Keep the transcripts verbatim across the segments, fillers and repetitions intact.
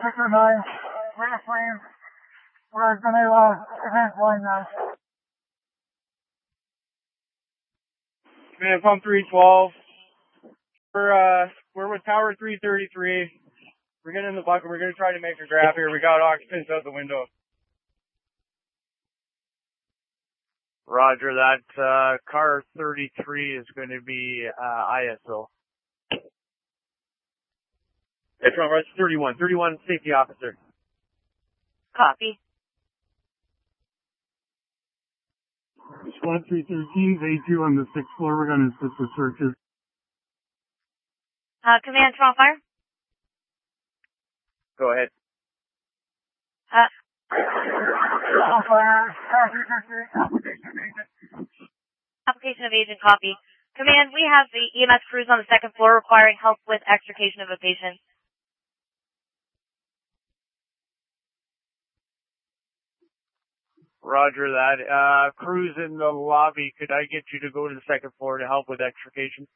six oh nine, we're frame. We're gonna, uh, event line now. Man, pump three twelve. We're, uh, we're with tower three thirty-three. We're getting in the bucket. We're gonna try to make a grab here. We got occupants out the window. Roger that. Uh, car thirty-three is going to be, uh, I S O. It's from thirty-one. thirty-one safety officer. Copy. Squad three thirteen, A two on the sixth floor. We're gonna assist with searches. Uh, command, Toronto Fire. Go ahead. Uh, Toronto Fire, Tower three thirteen, application of agent. application of agent, copy. Command, we have the E M S crews on the second floor requiring help with extrication of a patient. Roger that. Uh, crews in the lobby, could I get you to go to the second floor to help with extrication?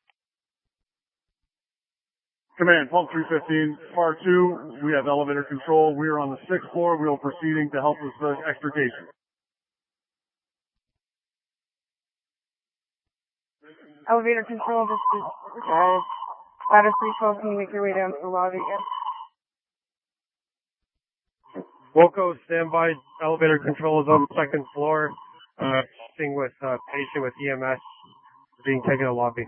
Command, pump three fifteen, F A R two, we have elevator control. We are on the sixth floor. We are proceeding to help with the extrication. Elevator control, this is, uh, ladder three twelve, can you make your way down to the lobby again? Wilco, standby. Elevator control is on the second floor. Uh, thing with, uh, patient with E M S being taken to the lobby.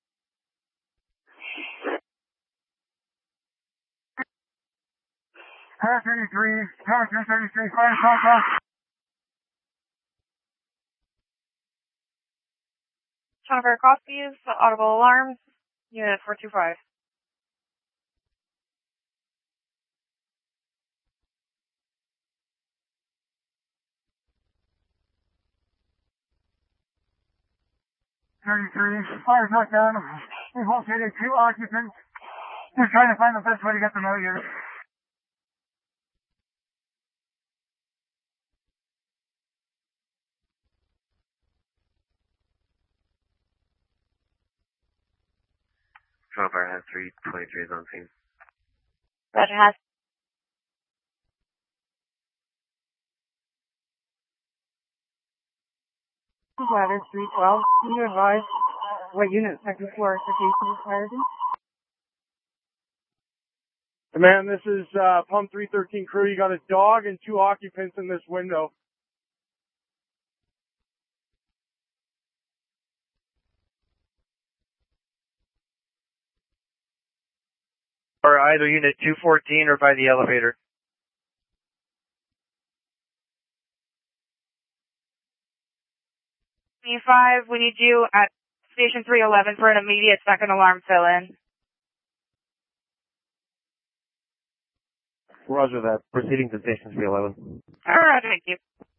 Tower thirty-three, Tower three thirty-three, fire contact. Toronto Fire copies, audible alarms, unit four two five. thirty-three, fire shutdown. We've located two occupants. Just trying to find the best way to get them out here. Toronto Fire has three twenty-three is on scene. Roger, has. Ladder three twelve, can you advise what unit second floor extrication required in? Command, this is, uh, pump three thirteen crew. You got a dog and two occupants in this window. Or either unit two fourteen or by the elevator. E five, we need you at station three eleven for an immediate second alarm fill-in. Roger that. Proceeding to station three eleven. Alright, thank you.